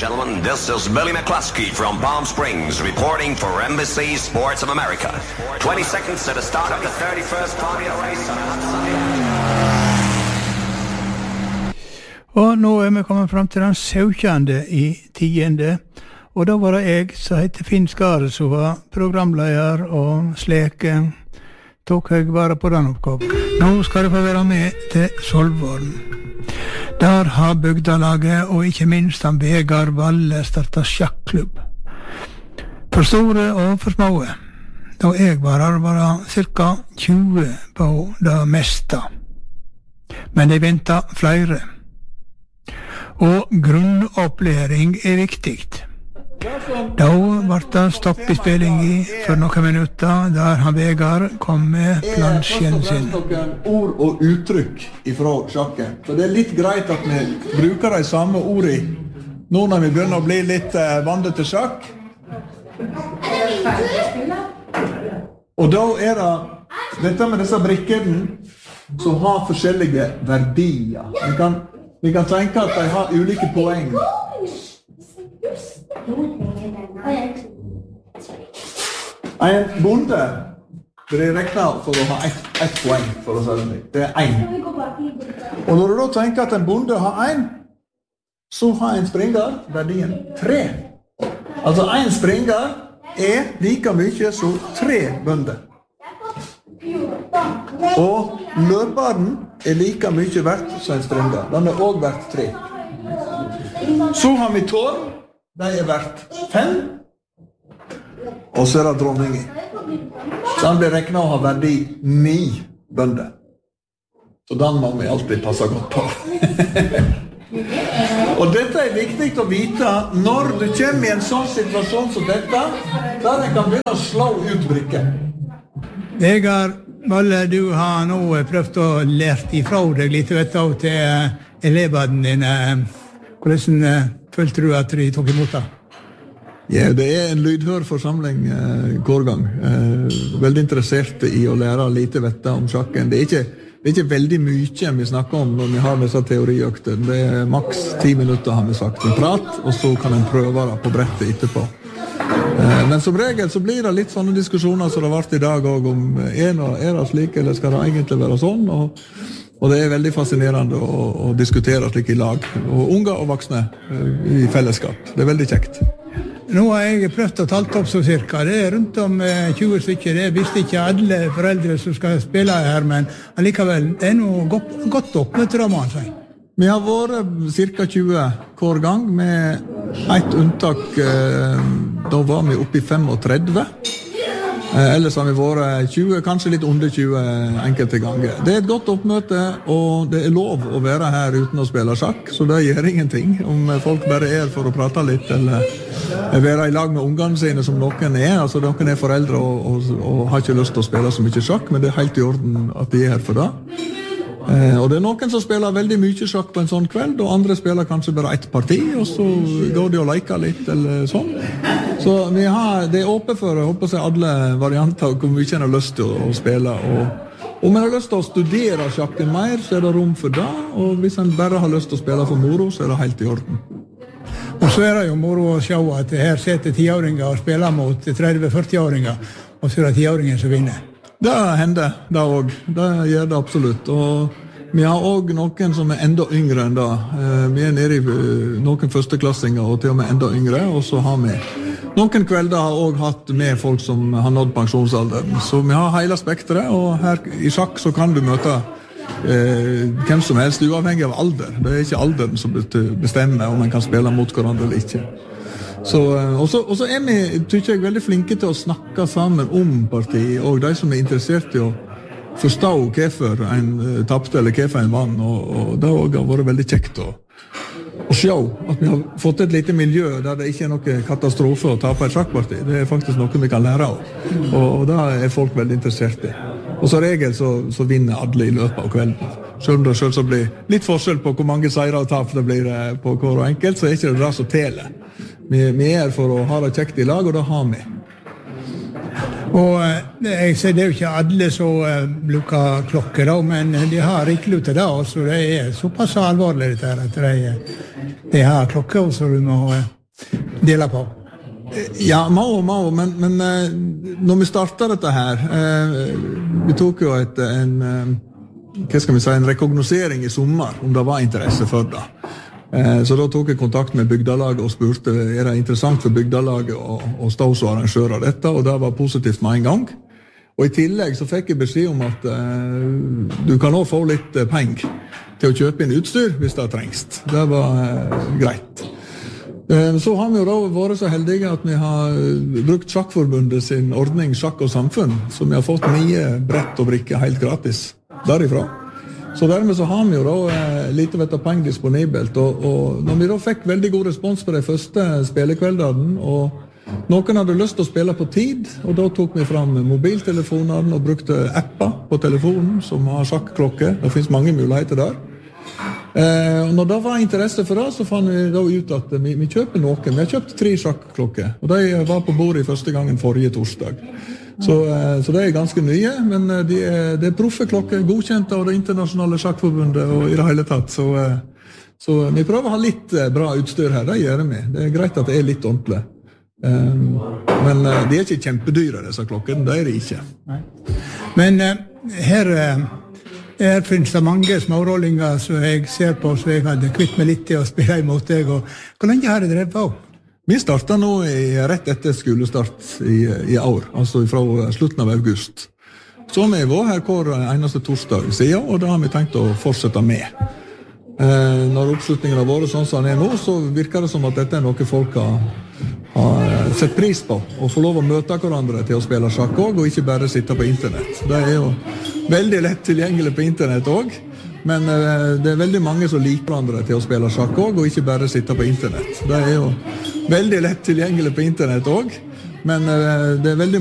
gentlemen, this is Billy McCluskey from Palm Springs reporting for NBC Sports of America. 20 seconds to the start of the 31st Formula race on a hot Sunday. Og nå vi kommet frem til den 17. i 10. Og da var det jeg som heter Finn Skare, som var programleder og sleke. Tok jeg bare på den oppgaven. Nå skal jeg få være med til Solvorn. Der har bygdalaget og ikke minst han Vegard Valle startet sjakklubb. For store og for små. Da jeg var her var det cirka 20 på det meste. Men det ventet flere. Og grunnopplæring viktig. Da ble det stopp i spilling for noen minutter, der han Vegard kom med plansjen sin. Noen ord og uttrykk fra sjakken. For det litt greit at vi bruker de samme ordene nå når vi begynner å bli litt vandet til sjakk. Og da det dette med disse brikkene som har forskjellige verdier. Vi kan tenke at de har ulike poeng. En bonde blir regnet for å ha ett poeng, for å si det. Det 1. Og når du da tenker at en bonde har 1, så har en springer verdien 3. Altså en springer like mye som 3 bønder. Og løperen like mye verdt som en springer. Den også verdt 3. Så har vi tårn. De verdt 5. Og så det dronningen. Den blir regnet å ha verdi 9 bønder. Så den må vi alltid passe godt på. Og dette viktig å vite når du kommer i en sånn situasjon som dette, der en kan begynne å slå ut brikker. Vegard Valle, du har nå prøvd å lært ifra deg litt til elevene dine. Hvordan følte du at de tok imot det? Ja, det en lydhør forsamling hver gang. Veldig interessert i å lære lite vette om sjakken. Det ikke veldig mye vi snakker om når vi har disse teoriøkter. Det maks 10 minutter har vi sagt en prat, og så kan en prøve det på brettet etterpå. Men som regel så blir det litt sånne diskusjoner som det har vært i dag også, om det slik, eller skal det egentlig være sånn? Og det veldig fascinerende å diskutere slik i lag. Og unge og voksne i fellesskap. Det veldig kjekt. Nå har jeg prøvd å talt opp så cirka. Det rundt om 20 stykker. Det visste ikke alle foreldre som skal spille her, men allikevel, det noe godt oppmøtt, da må han si. Vi har vært cirka 20 hver gang, med et unntak. Da var vi oppe i 35. Ellers har vi vært 20, kanskje litt under 20 enkelte ganger. Det et godt oppmøte, og det lov å være her uten å spille sjakk, så det gjør ingenting om folk bare for å prate litt, eller være i lag med ungene sine som noen altså noen foreldre og har ikke lyst til å spille så mye sjakk, men det helt i orden at de her for det. Og det noen som spiller veldig mye sjakk på en sånn kveld, og andre spiller kanskje bare ett parti, og så går de og leker litt, eller sånn. Så det åpent for, jeg håper seg, alle varianter hvor mye en har lyst til å spille. Og om en har lyst til å studere sjakken mer, så det rom for det. Og hvis en bare har lyst til å spille for moro, så det helt i orden. Og så det jo moro å se at her sitter 10-åringer og spiller mot 30-40-åringer, og så det 10-åringen som vinner. Det hender, det også. Det gjør det absolutt. Og vi har også noen som enda yngre enn det. Vi nede i noen førsteklassinger og til og med enda yngre, og så har vi noen kvelder har også hatt med folk som har nådd pensjonsalderen. Så vi har hele spektret, og her i sjakk så kan du møte hvem som helst, uavhengig av alder. Det ikke alderen som bestemmer om man kan spille mot hverandre eller ikke. Og så vi, tykker jeg, veldig flinke til å snakke sammen om partiet, og de som interessert i å forstå hvorfor en tappte eller hvorfor en vann, og det har vært veldig kjekt å se at vi har fått et lite miljø der det ikke noe katastrofe å tape et sjakkparti. Det faktisk noe vi kan lære av, og det folk veldig interessert i. Og så regel så vinner alle i løpet av kvelden. Selv om det selv så blir litt forskjell på hvor mange seirer og tap det blir på hver og enkelt, så ikke det så tele. Vi for å ha det kjekt i lag, og det har vi. Og jeg ser det jo ikke alle som bruker klokker, men de har rikelig til det, så det såpass alvorlig dette her, at de har klokker, så du må dela på? Ja, må, men når vi startet dette her, vi tok jo en rekognosering I sommer, om det var interesse for det. Så da tok jeg kontakt med bygdalaget og spurte, det interessant for bygdalaget å stå som arrangør av dette, og det var positivt med en gang. Og I tillegg så fikk jeg beskjed om at du kan også få litt penger til å kjøpe inn utstyr hvis det trengst. Det var greit. Så har vi jo da vært så heldige at vi har brukt Sjakkforbundet sin ordning Sjakk og Samfunn, så vi har fått 9 brett og brikker helt gratis derifra. Så dermed så har vi jo da lite vett av penger disponibelt, og når vi da fikk veldig god respons på de første spillekveldene, og noen hadde lyst til å spille på tid, og da tok vi fram mobiltelefonene og brukte apper på telefonen som har sjakklokke. Det finnes mange muligheter der. Og når det var interesse for det, så fant vi da ut at vi kjøper noen. Vi har kjøpt 3 sjakklokker, og de var på bordet første gangen forrige torsdag. Så det ganske nye, men det proffe klokker, godkjent av det internasjonale sjakkforbundet og I det hele tatt. Så vi prøver å ha litt bra utstyr her, det gjør vi. Det greit at det litt ordentlig. Men de ikke kjempedyre, disse klokkene, det det ikke. Nei. Men her finnes det mange smårollinger som jeg ser på, så jeg hadde kvitt meg litt til å spille imot deg. Og hvor lenge har jeg drevet på? Vi startet nå rett etter skolestart I år, altså fra slutten av august. Så har vi vært her hver eneste torsdag siden, og det har vi tenkt å fortsette med. Når oppslutningen har vært sånn som den nå, så virker det som at dette noe folk har sett pris på, å få lov å møte hverandre til å spille sjakk også, og ikke bare sitte på internett. Det jo veldig lett tilgjengelig på internett også, men det veldig mange som liker hverandre til å spille sjakk også, og ikke bare sitte på internett. Det jo veldig lett tilgjengelig på internett også, men det veldig